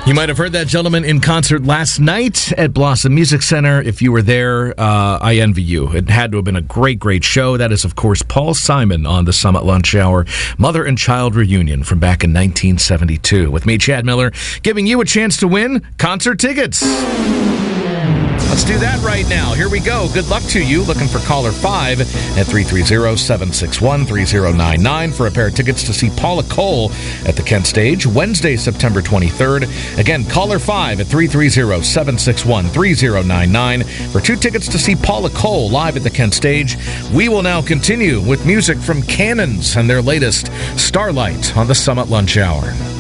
You might have heard that gentleman in concert last night at Blossom Music Center. If you were there, I envy you. It had to have been a great, great show. That is, of course, Paul Simon on the Summit Lunch Hour Mother and Child Reunion from back in 1972. With me, Chad Miller, giving you a chance to win concert tickets. Let's do that right now. Here we go. Good luck to you. Looking for caller 5 at 330-761-3099 for a pair of tickets to see Paula Cole at the Kent Stage Wednesday, September 23rd. Again, caller 5 at 330-761-3099 for 2 tickets to see Paula Cole live at the Kent Stage. We will now continue with music from Cannons and their latest Starlight on the Summit Lunch Hour.